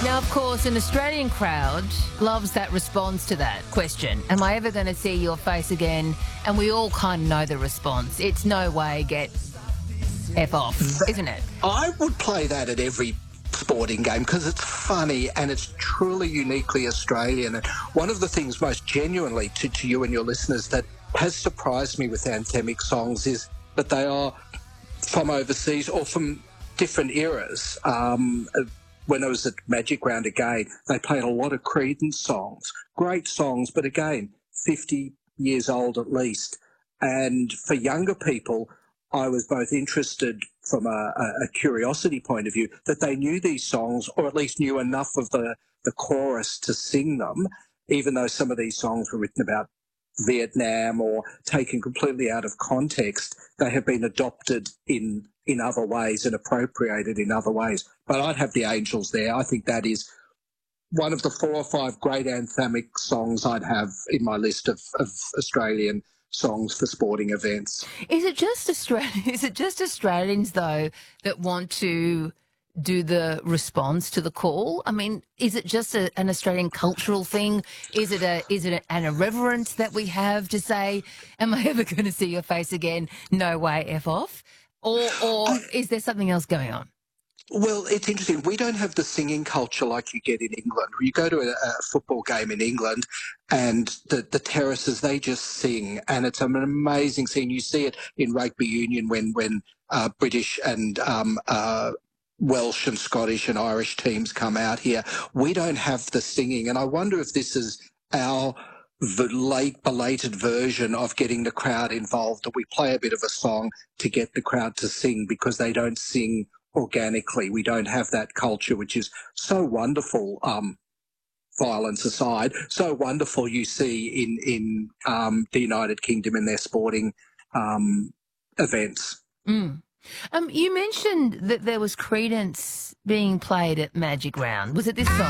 Now, of course, an Australian crowd loves that response to that question. Am I ever going to see your face again? And we all kind of know the response. It's no way, get F off, isn't it? I would play that at every sporting game because it's funny and it's truly uniquely Australian. And one of the things most genuinely to you and your listeners that has surprised me with anthemic songs is that they are from overseas or from different eras. When I was at Magic Round again, they played a lot of Creedence songs, great songs, but again, 50 years old at least. And for younger people, I was both interested from a curiosity point of view that they knew these songs or at least knew enough of the chorus to sing them, even though some of these songs were written about Vietnam or taken completely out of context. They have been adopted in other ways and appropriated in other ways. But I'd have the Angels there. I think that is one of the 4 or 5 great anthemic songs I'd have in my list of Australian songs for sporting events. Is it just Australians, though, that want to do the response to the call? I mean, is it just an Australian cultural thing? Is it an irreverence that we have to say, am I ever going to see your face again? No way, F off. Or is there something else going on? Well, it's interesting. We don't have the singing culture like you get in England. You go to a football game in England and the terraces, they just sing, and it's an amazing scene. You see it in rugby union when British and Welsh and Scottish and Irish teams come out here. We don't have the singing, and I wonder if this is our belated version of getting the crowd involved, that we play a bit of a song to get the crowd to sing because they don't sing organically. We don't have that culture, which is so wonderful, violence aside, so wonderful you see in the United Kingdom in their sporting events. Mm. You mentioned that there was Creedence being played at Magic Round. Was it this song?